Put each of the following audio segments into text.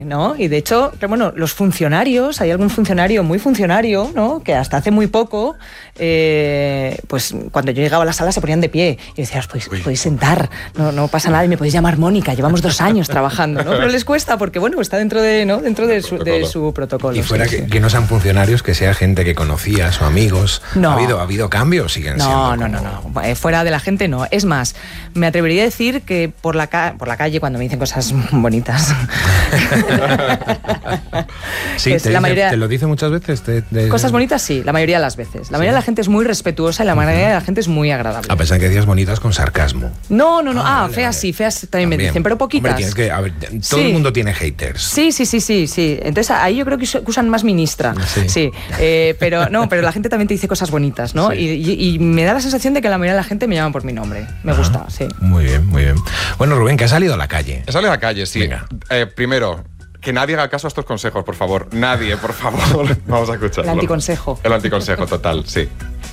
¿no? Y de hecho, bueno, los funcionarios, hay algún funcionario muy funcionario, ¿no? Que hasta hace muy poco, pues cuando yo llegaba a la sala se ponían de pie y decías, pues podéis sentar, no pasa nada y me podéis llamar Mónica, llevamos 2 años trabajando, ¿no? Pero les cuesta porque, bueno, está dentro de su protocolo. Y fuera que no sean funcionarios, que sea gente que conocías o amigos. No. ¿Ha habido cambios? ¿Siguen siendo? No. Fuera de la gente no. Es más, me atrevería a decir que por la calle, cuando me dicen cosas bonitas... Sí, ¿te lo dice muchas veces? Cosas bonitas, sí, la mayoría de las veces. La mayoría de la gente es muy respetuosa y la mayoría de la gente es muy agradable. A pesar de que decías bonitas con sarcasmo. No. Feas sí, feas también me dicen, pero poquitas. Hombre, todo el mundo tiene haters. Sí. Entonces ahí yo creo que usan más ministra. Sí. Pero la gente también te dice cosas bonitas, ¿no? Sí. Y me da la sensación de que la mayoría de la gente me llama por mi nombre. Me gusta, sí. Muy bien. Bueno, Rubén, que has salido a la calle. He salido a la calle, sí. Primero, que nadie haga caso a estos consejos, por favor. Nadie, por favor. Vamos a escucharlo. El anticonsejo. El anticonsejo, total, sí.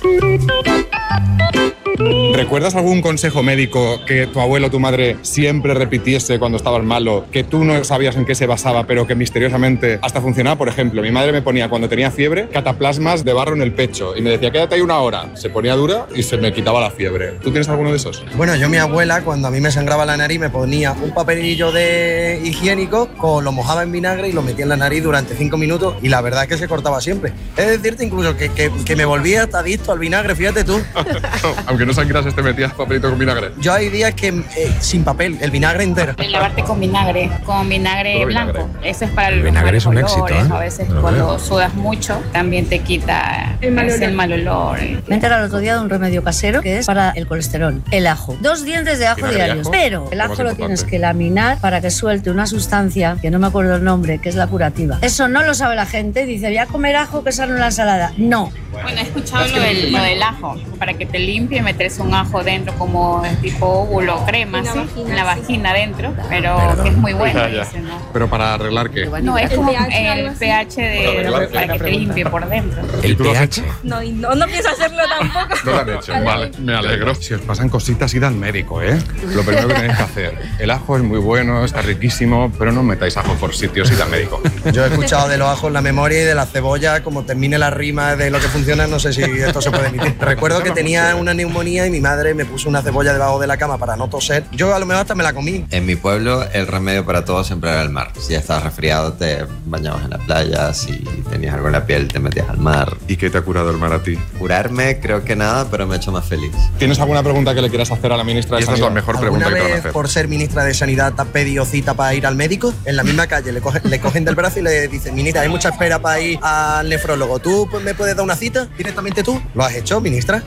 ¿Recuerdas algún consejo médico que tu abuelo o tu madre siempre repitiese cuando estabas malo, que tú no sabías en qué se basaba, pero que misteriosamente hasta funcionaba? Por ejemplo, mi madre me ponía, cuando tenía fiebre, cataplasmas de barro en el pecho y me decía, quédate ahí 1 hora. Se ponía dura y se me quitaba la fiebre. ¿Tú tienes alguno de esos? Bueno, mi abuela, cuando a mí me sangraba la nariz, me ponía un papelillo de higiénico, lo mojaba en vinagre y lo metía en la nariz durante 5 minutos y la verdad es que se cortaba siempre. Es decirte incluso que me volvía hasta adicto al vinagre, fíjate tú. Aunque no sangrases, te metías papelito con vinagre. Yo hay días que sin papel, el vinagre entero. Lavarte con vinagre blanco. Eso es para el vinagre es un éxito, ¿eh? A veces cuando sudas mucho también te quita el mal olor. Me enteré el otro día de un remedio casero que es para el colesterol, el ajo. 2 dientes de ajo diarios. Pero el ajo lo tienes que laminar para que suelte una sustancia, que no me acuerdo el nombre, que es la curativa. Eso no lo sabe la gente. Dice, voy a comer ajo que sale en la ensalada. No. Bueno, he escuchado lo del ajo, para que te limpie, meterse un ajo dentro como tipo óvulo, crema, ¿sí? En la vagina dentro, pero que es muy bueno. Ese, ¿no? ¿Pero para arreglar qué? No, es como el pH para que te limpie por dentro. ¿El pH? No pienso hacerlo tampoco. No lo han hecho, vale, me alegro. Si os pasan cositas, id al médico, ¿eh? Lo primero que tenéis que hacer. El ajo es muy bueno, está riquísimo, pero no metáis ajo por sitios, id al médico. Yo he escuchado de los ajos en la memoria y de la cebolla, como termine la rima de lo que funciona, no sé si esto se puede emitir. Recuerdo que tenía una neumonía y mi madre me puso una cebolla debajo de la cama para no toser. Yo a lo mejor hasta me la comí. En mi pueblo el remedio para todo siempre era el mar. Si ya estabas resfriado te bañabas en la playa, si tenías algo en la piel te metías al mar. ¿Y qué te ha curado el mar a ti? Curarme creo que nada, pero me ha hecho más feliz. ¿Tienes alguna pregunta que le quieras hacer a la ministra de Sanidad? Esta es la mejor pregunta que te van a hacer. Por ser ministra de Sanidad te has pedido cita para ir al médico? En la misma calle le cogen del brazo y le dicen, ministra, hay mucha espera para ir al nefrólogo. ¿Tú me puedes dar una cita directamente tú? ¿Lo has hecho, ministra?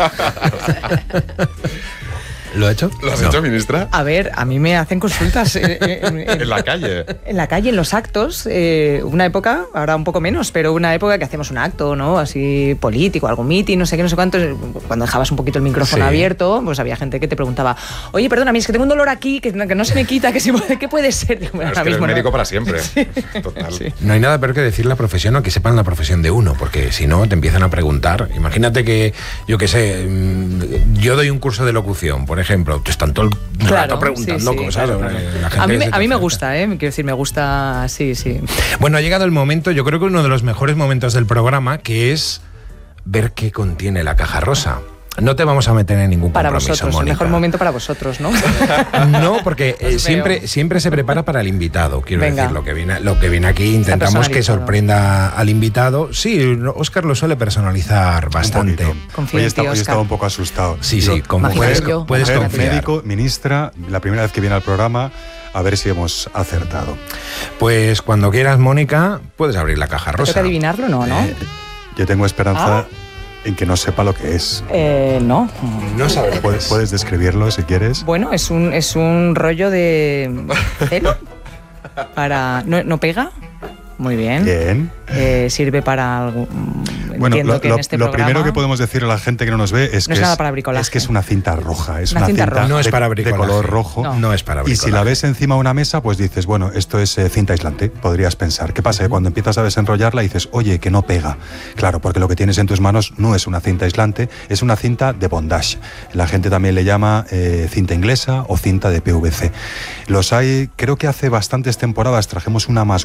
¿Lo ha hecho? ¿Lo has hecho, ministra? A ver, a mí me hacen consultas en la calle. En la calle, en los actos. Una época, ahora un poco menos, pero una época que hacíamos un acto, ¿no? Así político, algún mitin, no sé qué, no sé cuánto. Cuando dejabas un poquito el micrófono abierto, pues había gente que te preguntaba, oye, perdona, es que tengo un dolor aquí que no se me quita, ¿qué puede ser? Bueno, es que eres médico para siempre. Sí. Total. Sí. No hay nada peor que decir la profesión o que sepan la profesión de uno, porque si no te empiezan a preguntar. Imagínate que, yo qué sé, yo doy un curso de locución, por ejemplo, te están todo el rato preguntando cosas. Claro. La gente a mí me gusta, quiero decir, me gusta, sí. Bueno, ha llegado el momento, yo creo que uno de los mejores momentos del programa, que es ver qué contiene la caja rosa. No te vamos a meter en ningún compromiso, para vosotros, Mónica. El mejor momento para vosotros, ¿no? No, porque siempre se prepara para el invitado. Quiero decir, lo que viene aquí, intentamos que sorprenda al invitado. Sí, Óscar lo suele personalizar bastante. Hoy estaba un poco asustado. Sí, puedes confiar. Médico, ministra, la primera vez que viene al programa, a ver si hemos acertado. Pues cuando quieras, Mónica, puedes abrir la caja rosa. ¿Tengo que adivinarlo? No. Yo tengo esperanza en que no sepa lo que es. No. No sabes. ¿Puedes describirlo si quieres? Bueno, es un rollo de celo. No pega. Muy bien. Bien. Sirve para algo. Bueno, entiendo que en este lo programa... primero que podemos decir a la gente que no nos ve es no que es nada para bricolaje. Es que es una cinta roja, es una cinta roja. No es para de bricolaje. color rojo. No es para bricolaje. Y si la ves encima de una mesa, pues dices, bueno, esto es cinta aislante, podrías pensar. ¿Qué pasa? Que cuando empiezas a desenrollarla dices, oye, que no pega. Claro, porque lo que tienes en tus manos no es una cinta aislante, es una cinta de bondage. La gente también le llama cinta inglesa o cinta de PVC. Los hay, creo que hace bastantes temporadas trajimos una más